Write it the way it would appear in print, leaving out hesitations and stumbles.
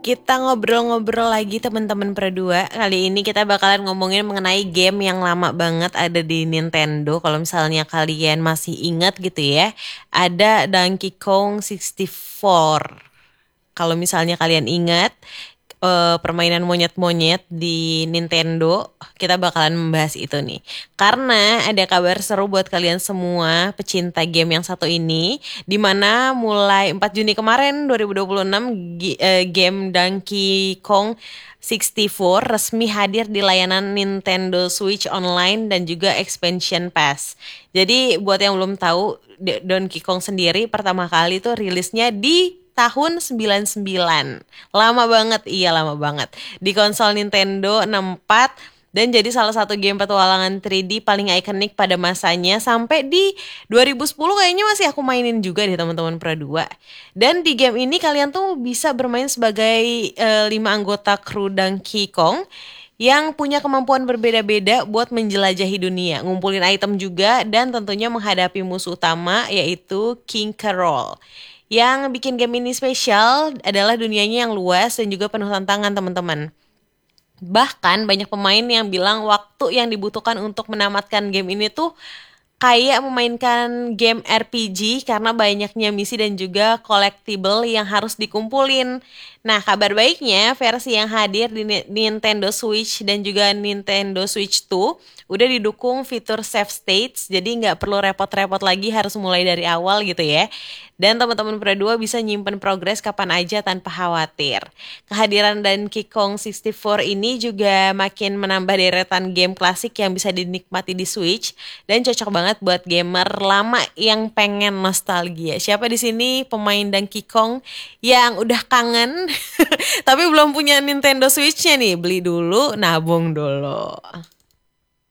Kita ngobrol-ngobrol lagi teman-teman berdua. Kali ini kita bakalan ngomongin mengenai game yang lama banget ada di Nintendo. Kalau misalnya kalian masih ingat gitu ya, ada Donkey Kong 64. Kalau misalnya kalian ingat permainan monyet-monyet di Nintendo, kita bakalan membahas itu nih. Karena ada kabar seru buat kalian semua pecinta game yang satu ini, di mana mulai 4 Juni kemarin 2026 game Donkey Kong 64 resmi hadir di layanan Nintendo Switch Online dan juga Expansion Pass. Jadi buat yang belum tahu, Donkey Kong sendiri pertama kali tuh rilisnya di tahun 99. Lama banget, iya lama banget. Di konsol Nintendo 64 dan jadi salah satu game petualangan 3D paling ikonik pada masanya sampai di 2010 kayaknya masih aku mainin juga deh teman-teman Pro 2. Dan di game ini kalian tuh bisa bermain sebagai 5 anggota kru Donkey Kong yang punya kemampuan berbeda-beda buat menjelajahi dunia, ngumpulin item juga dan tentunya menghadapi musuh utama yaitu King Carol. Yang bikin game ini spesial adalah dunianya yang luas dan juga penuh tantangan teman-teman. Bahkan banyak pemain yang bilang waktu yang dibutuhkan untuk menamatkan game ini tuh kayak memainkan game RPG karena banyaknya misi dan juga collectible yang harus dikumpulin. Nah, kabar baiknya versi yang hadir di Nintendo Switch dan juga Nintendo Switch 2 udah didukung fitur save states, jadi nggak perlu repot-repot lagi harus mulai dari awal gitu ya. Dan teman-teman Pro 2 bisa nyimpen progres kapan aja tanpa khawatir. Kehadiran Donkey Kong 64 ini juga makin menambah deretan game klasik yang bisa dinikmati di Switch dan cocok banget buat gamer lama yang pengen nostalgia. Siapa di sini pemain Donkey Kong yang udah kangen tapi belum punya Nintendo Switch-nya nih? Beli dulu, nabung dulu.